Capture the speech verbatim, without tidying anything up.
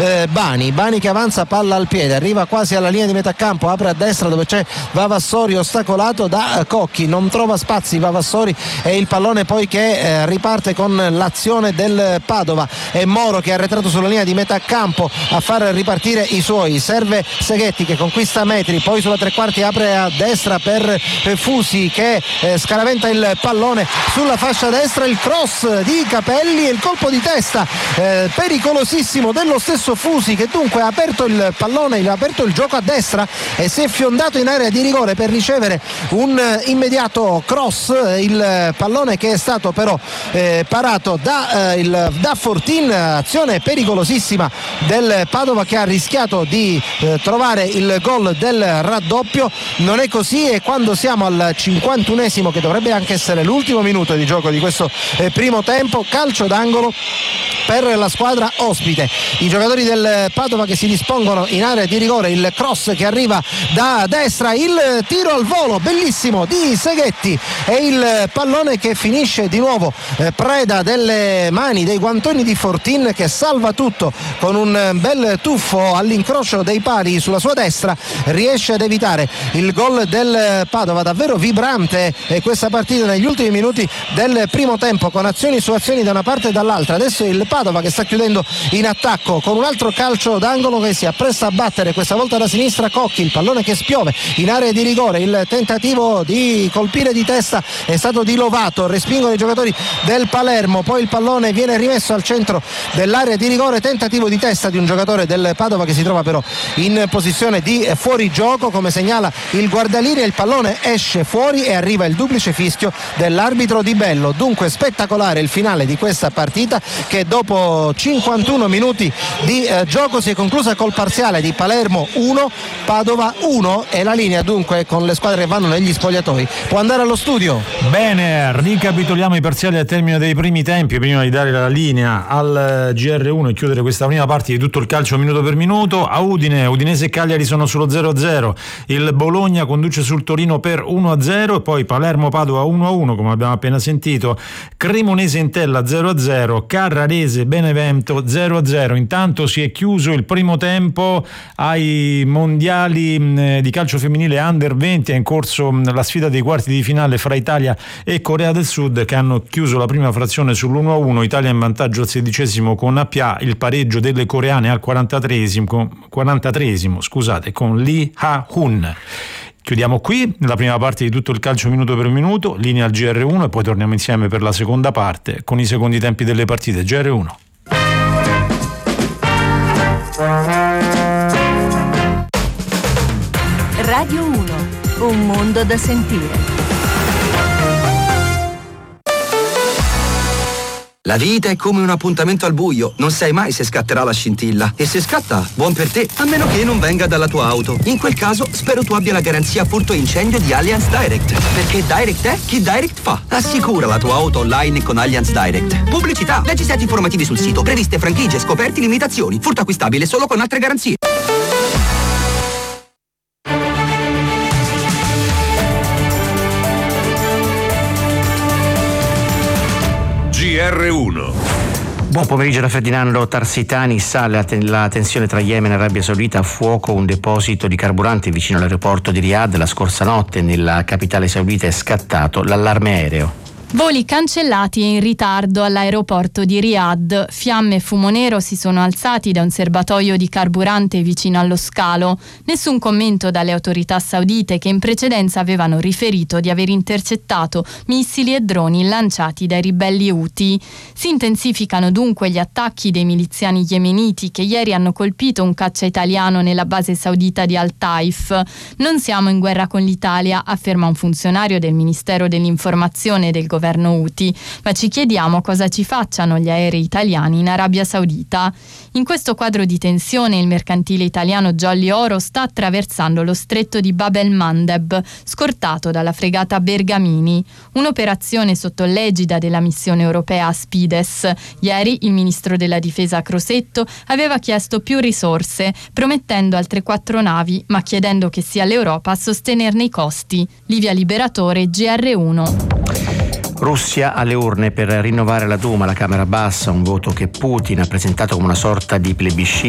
eh, Bani Bani che avanza, palla al piede, arriva quasi alla linea di metà campo, apre a destra dove c'è Vavassori ostacolato da Cocchi, non trova spazi Vavassori e il pallone poi che eh, riparte con l'azione del Padova. È Moro che è arretrato sulla linea di metà campo a far ripartire i suoi, serve Seghetti che conquista metri, poi sulla tre quarti apre a destra per eh, Fusi che eh, scaraventa il pallone sulla fascia destra, il cross di Capelli e il colpo di testa eh, pericolosissimo dello stesso Fusi che dunque ha aperto il pallone, ha aperto il gioco a destra e si è fiondato in area di rigore per ricevere un eh, immediato cross, il pallone che è stato però eh, parato da, eh, il, da Fortin, azione pericolosissima del Padova che ha rischiato di eh, trovare il gol del raddoppio. Non è così e quando siamo al cinquantunesimo, che dovrebbe anche essere l'ultimo minuto di gioco di questo eh, primo tempo, calcio d'angolo per la squadra ospite. I giocatori del Padova che si dispongono in area di rigore, il cross che arriva da destra, il tiro al volo bellissimo di Seghetti e il pallone che finisce di nuovo eh, preda delle mani, dei guantoni di Fortin che salva tutto con un bel tuffo all'incrocio dei pali sulla sua destra, riesce ad evitare il gol del Padova. Davvero vibrante eh, questa partita negli ultimi minuti del primo tempo, con azioni su azioni da una parte e dall'altra. Adesso il Padova che sta chiudendo in attacco con un altro calcio d'angolo che si appresta a battere, questa volta da sinistra Cocchi, il pallone che spiove in area di rigore, il tentativo di colpire di testa è stato di Lovato, respingono i giocatori del Palermo, poi il pallone viene rimesso al centro dell'area di rigore, tentativo di testa di un giocatore del Padova che si trova però in posizione di fuorigioco, come segnala il guardalinea, il pallone esce fuori e arriva il duplice fischio dell'arbitro Di Bello. Dunque spettacolare il finale di questa partita che dopo cinquantuno minuti di eh, gioco si è conclusa col parziale di Palermo uno, Padova uno e la linea dunque con le squadre che vanno negli spogliatoi può andare allo studio. Bene, ricapitoliamo i parziali al termine dei primi tempi prima di dare la linea al G R uno e chiudere questa prima parte di tutto il calcio minuto per minuto. A Udine, Udinese e Cagliari sono sullo zero a zero, il Bologna conduce sul Torino per uno a zero e poi Palermo-Padova uno a uno come abbiamo appena sentito, Cremonese-Entella zero a zero, Carrarese-Benevento zero a zero. Intanto si è chiuso il primo tempo ai mondiali di calcio femminile under venti, è in corso la sfida dei quarti di finale fra Italia e Corea del Sud che hanno chiuso la prima frazione sull'uno a uno, Italia in vantaggio al sedicesimo con A P A, il pareggio delle coreane al quarantatreesimo, quarantatreesimo scusate, con Lee Ha-hun. Chiudiamo qui la prima parte di tutto il calcio minuto per minuto, linea al G R uno e poi torniamo insieme per la seconda parte con i secondi tempi delle partite. G R uno. Radio uno, un mondo da sentire. La vita è come un appuntamento al buio, non sai mai se scatterà la scintilla. E se scatta, buon per te, a meno che non venga dalla tua auto. In quel caso, spero tu abbia la garanzia furto incendio di Allianz Direct. Perché Direct è chi Direct fa. Assicura la tua auto online con Allianz Direct. Pubblicità, leggi set informativi sul sito, previste franchigie, scoperti, limitazioni. Furto acquistabile solo con altre garanzie. G R uno. Buon pomeriggio da Ferdinando Tarsitani. Sale la, ten- la tensione tra Yemen e Arabia Saudita, a fuoco un deposito di carburante vicino all'aeroporto di Riyadh. La scorsa notte nella capitale saudita è scattato l'allarme aereo. Voli cancellati e in ritardo all'aeroporto di Riyadh. Fiamme e fumo nero si sono alzati da un serbatoio di carburante vicino allo scalo. Nessun commento dalle autorità saudite che in precedenza avevano riferito di aver intercettato missili e droni lanciati dai ribelli Houthi. Si intensificano dunque gli attacchi dei miliziani yemeniti che ieri hanno colpito un caccia italiano nella base saudita di Al-Taif. Non siamo in guerra con l'Italia, afferma un funzionario del Ministero dell'Informazione del governo governo Houthi, ma ci chiediamo cosa ci facciano gli aerei italiani in Arabia Saudita. In questo quadro di tensione il mercantile italiano Jolly Oro sta attraversando lo stretto di Bab el-Mandeb, scortato dalla fregata Bergamini, un'operazione sotto l'egida della missione europea Aspides. Ieri il ministro della difesa Crosetto aveva chiesto più risorse, promettendo altre quattro navi, ma chiedendo che sia l'Europa a sostenerne i costi. Livia Liberatore, G R uno. Russia alle urne per rinnovare la Duma, la Camera Bassa, un voto che Putin ha presentato come una sorta di plebiscito